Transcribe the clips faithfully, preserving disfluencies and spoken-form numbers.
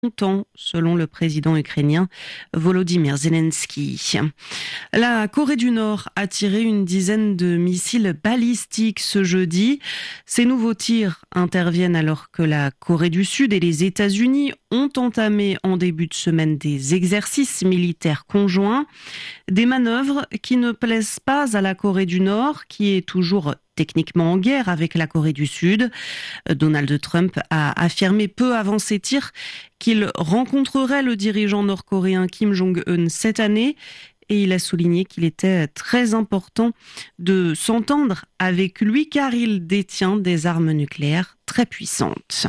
longtemps, selon le président ukrainien Volodymyr Zelensky. La Corée du Nord a tiré une dizaine de missiles balistiques ce jeudi. Ces nouveaux tirs interviennent alors que la Corée du Sud et les États-Unis ont entamé en début de semaine des exercices militaires conjoints, des manœuvres qui ne plaisent pas à la Corée du Nord, qui est toujours techniquement en guerre avec la Corée du Sud. Donald Trump a affirmé peu avant ces tirs qu'il rencontrerait le dirigeant nord-coréen Kim Jong-un cette année et il a souligné qu'il était très important de s'entendre avec lui car il détient des armes nucléaires très puissantes.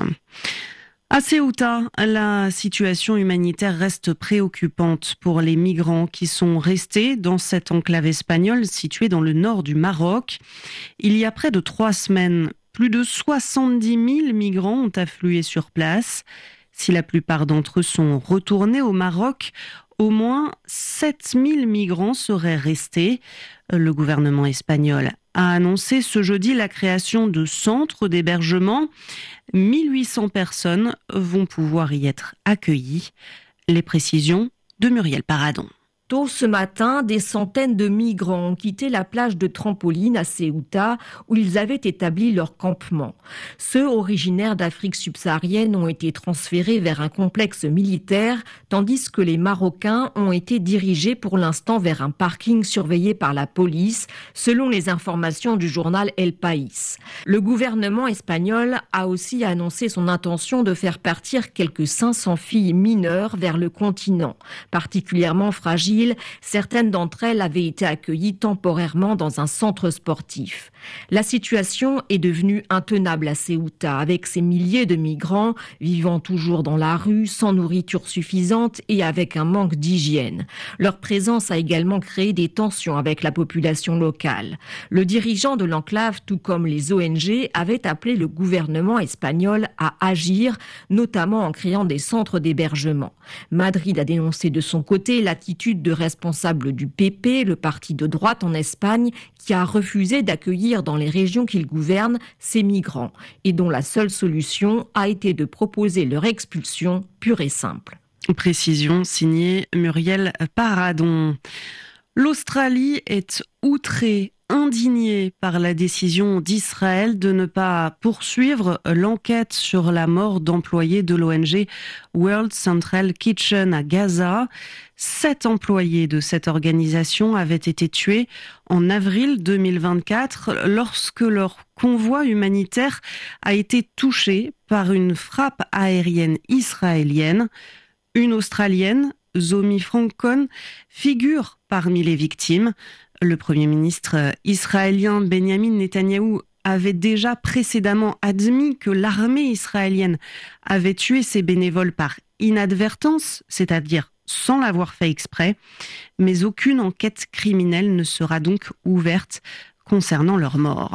À Ceuta, la situation humanitaire reste préoccupante pour les migrants qui sont restés dans cette enclave espagnole située dans le nord du Maroc. Il y a près de trois semaines, plus de soixante-dix mille migrants ont afflué sur place. Si la plupart d'entre eux sont retournés au Maroc, au moins sept mille migrants seraient restés. Le gouvernement espagnol a annoncé ce jeudi la création de centres d'hébergement. mille huit cents personnes vont pouvoir y être accueillies. Les précisions de Muriel Paradon. Tôt ce matin, des centaines de migrants ont quitté la plage de Trampoline à Ceuta où ils avaient établi leur campement. Ceux originaires d'Afrique subsaharienne ont été transférés vers un complexe militaire, tandis que les Marocains ont été dirigés pour l'instant vers un parking surveillé par la police, selon les informations du journal El País. Le gouvernement espagnol a aussi annoncé son intention de faire partir quelques cinq cents filles mineures vers le continent, particulièrement fragiles. Certaines d'entre elles avaient été accueillies temporairement dans un centre sportif. La situation est devenue intenable à Ceuta, avec ces milliers de migrants vivant toujours dans la rue, sans nourriture suffisante et avec un manque d'hygiène. Leur présence a également créé des tensions avec la population locale. Le dirigeant de l'enclave, tout comme les O N G, avait appelé le gouvernement espagnol à agir, notamment en créant des centres d'hébergement. Madrid a dénoncé de son côté l'attitude de responsable du P P, le parti de droite en Espagne, qui a refusé d'accueillir dans les régions qu'il gouverne ces migrants et dont la seule solution a été de proposer leur expulsion pure et simple. Précision signée Muriel Paradon. L'Australie est outrée, indignée par la décision d'Israël de ne pas poursuivre l'enquête sur la mort d'employés de l'O N G World Central Kitchen à Gaza. Sept employés de cette organisation avaient été tués en avril deux mille vingt-quatre lorsque leur convoi humanitaire a été touché par une frappe aérienne israélienne. Une Australienne, Zomi Francon, figure parmi les victimes. Le Premier ministre israélien Benjamin Netanyahou avait déjà précédemment admis que l'armée israélienne avait tué ses bénévoles par inadvertance, c'est-à-dire sans l'avoir fait exprès, mais aucune enquête criminelle ne sera donc ouverte concernant leur mort.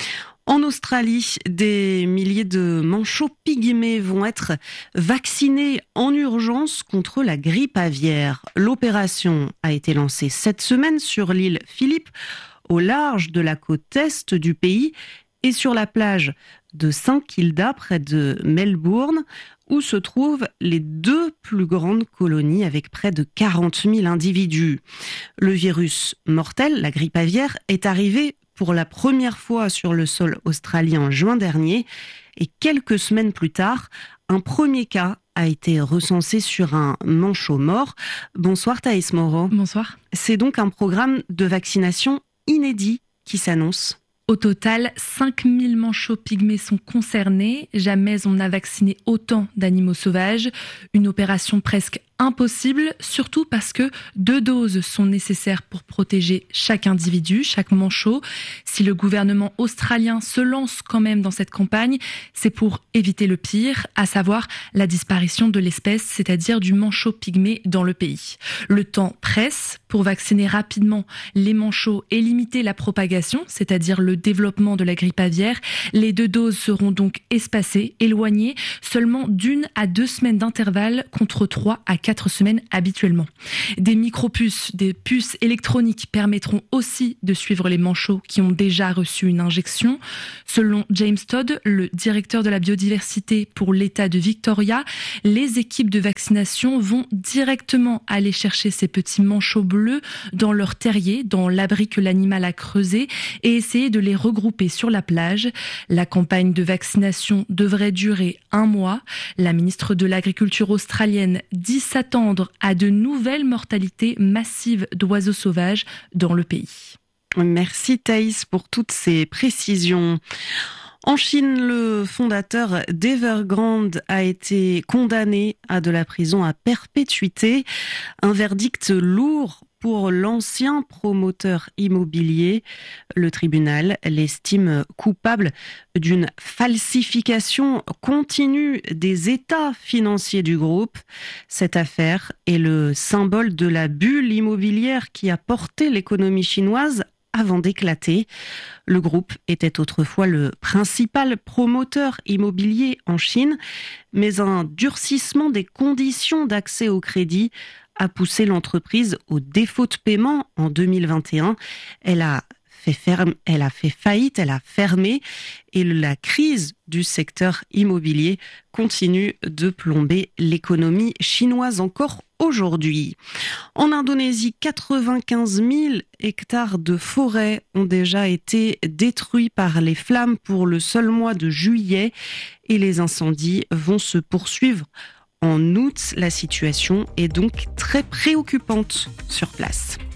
En Australie, des milliers de manchots pygmées vont être vaccinés en urgence contre la grippe aviaire. L'opération a été lancée cette semaine sur l'île Phillip, au large de la côte est du pays, et sur la plage de Saint Kilda, près de Melbourne, où se trouvent les deux plus grandes colonies avec près de quarante mille individus. Le virus mortel, la grippe aviaire, est arrivé pour la première fois sur le sol australien en juin dernier et quelques semaines plus tard, un premier cas a été recensé sur un manchot mort. Bonsoir Thaïs Moreau. Bonsoir. C'est donc un programme de vaccination inédit qui s'annonce. Au total, cinq mille manchots pygmées sont concernés. Jamais on n'a vacciné autant d'animaux sauvages. Une opération presque impossible, surtout parce que deux doses sont nécessaires pour protéger chaque individu, chaque manchot. Si le gouvernement australien se lance quand même dans cette campagne, c'est pour éviter le pire, à savoir la disparition de l'espèce, c'est-à-dire du manchot pygmée dans le pays. Le temps presse pour vacciner rapidement les manchots et limiter la propagation, c'est-à-dire le développement de la grippe aviaire. Les deux doses seront donc espacées, éloignées, seulement d'une à deux semaines d'intervalle contre trois à quatre semaines habituellement. Des micropuces, des puces électroniques permettront aussi de suivre les manchots qui ont déjà reçu une injection. Selon James Todd, le directeur de la biodiversité pour l'État de Victoria, les équipes de vaccination vont directement aller chercher ces petits manchots bleus dans leur terrier, dans l'abri que l'animal a creusé, et essayer de les regrouper sur la plage. La campagne de vaccination devrait durer un mois. La ministre de l'Agriculture australienne dit s'attendre à de nouvelles mortalités massives d'oiseaux sauvages dans le pays. Merci Thaïs pour toutes ces précisions. En Chine, le fondateur d'Evergrande a été condamné à de la prison à perpétuité. Un verdict lourd pour l'ancien promoteur immobilier. Le tribunal l'estime coupable d'une falsification continue des états financiers du groupe. Cette affaire est le symbole de la bulle immobilière qui a porté l'économie chinoise avant d'éclater. Le groupe était autrefois le principal promoteur immobilier en Chine, mais un durcissement des conditions d'accès au crédit a poussé l'entreprise au défaut de paiement en deux mille vingt et un. Elle a fait ferme, elle a fait faillite, elle a fermé et la crise du secteur immobilier continue de plomber l'économie chinoise encore aujourd'hui. En Indonésie, quatre-vingt-quinze mille hectares de forêt ont déjà été détruits par les flammes pour le seul mois de juillet et les incendies vont se poursuivre en août. La situation est donc très préoccupante sur place.